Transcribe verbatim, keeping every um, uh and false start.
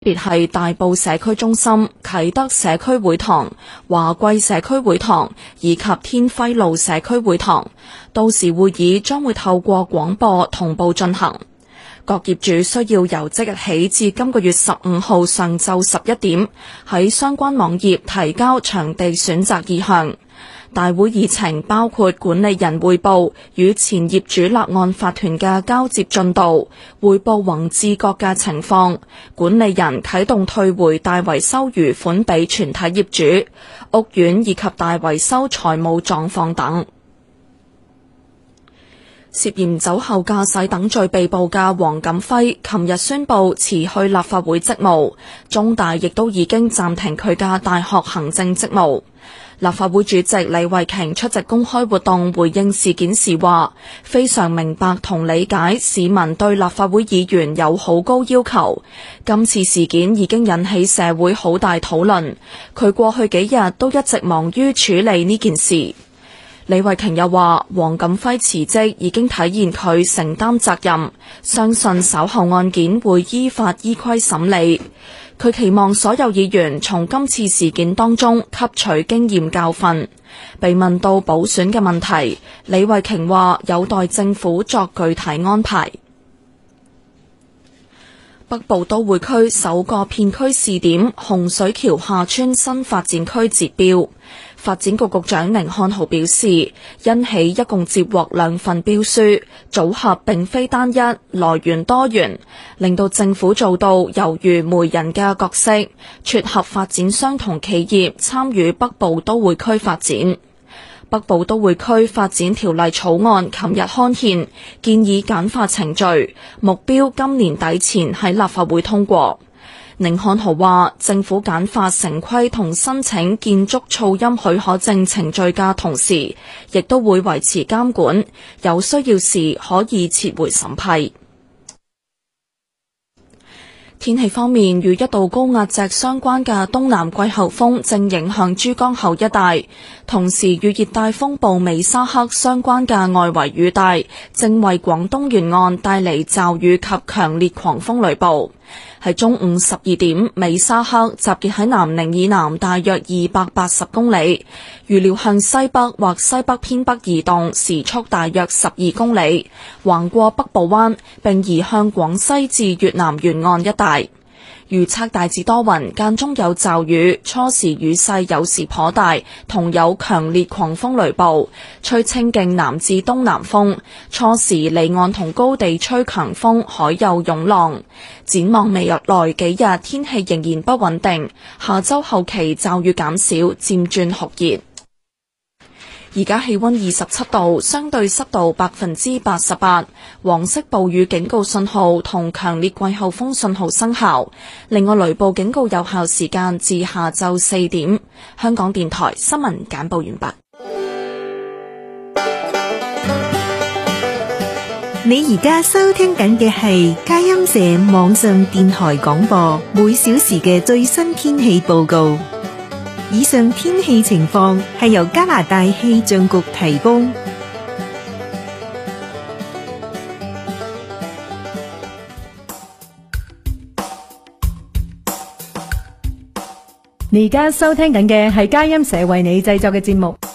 別係大埔社區中心、啟德社區會堂、華貴社區會堂以及天輝路社區會堂。到時會議將會透過廣播同步進行。各業主需要由即日起至今個月十五號上晝十一點喺相關網頁提交場地選擇意向。大會議程包括管理人匯報與前業主立案法團嘅交接進度，匯報宏致閣嘅情況，管理人啟動退回大維修餘款俾全體業主，屋苑以及大維修財務狀況等。涉嫌酒後駕駛等罪被捕嘅黃錦輝，琴日宣布辭去立法會職務，中大亦都已經暫停佢嘅大學行政職務。立法會主席李慧瓊出席公開活動回應事件時話，非常明白同理解市民對立法會議員有好高要求，今次事件已經引起社會好大討論，佢過去幾日都一直忙於處理呢件事。李慧瓊又話，黃錦輝辭職已經體現佢承擔責任，相信稍後案件會依法依規審理。佢期望所有議員從今次事件當中吸取經驗教訓。被問到補選嘅問題，李慧瓊話有待政府作具體安排。北部都會區首個片區試點洪水橋下村新發展區截標，發展局局長寧漢豪表示，因起一共接獲兩份標書，組合並非單一，來源多元，令到政府做到猶如媒人嘅角色，撮合發展商同企業參與北部都會區發展。北部都會區發展條例草案琴日刊憲，建議簡化程序，目標今年底前喺立法會通過。寧漢豪話，政府簡化城規同申請建築噪音許可證程序嘅同時，亦都會維持監管，有需要時可以撤回審批。天氣方面，與一道高壓脊相關嘅東南季候風正影響珠江口一帶，同時與熱帶風暴美沙克相關嘅外圍雨帶正為廣東沿岸帶嚟驟雨及強烈狂風雷暴。喺中午十二點，美沙克集結喺南寧以南大約二百八十公里，預料向西北或西北偏北移動，時速大約十二公里，橫過北部灣，並移向廣西至越南沿岸一帶。預測大致多雲，間中有驟雨，初時雨勢有時頗大，同有強烈狂風雷暴，吹清勁南至東南風，初時離岸同高地吹強風，海有湧浪。展望未來幾日天氣仍然不穩定，下周後期驟雨減少，漸轉酷熱。而家氣溫二十七度，相對濕度百分之八十八，黃色暴雨警告信號同強烈季候風信號生效。另外，雷暴警告有效時間至下晝四點。香港電台新聞簡報完畢。 你而家收聽緊嘅係佳音社網上電台廣播，每小時嘅最新天氣報告。以上天氣情況係由加拿大氣象局提供。 你而家收聽緊嘅係佳音社為你製作嘅節目。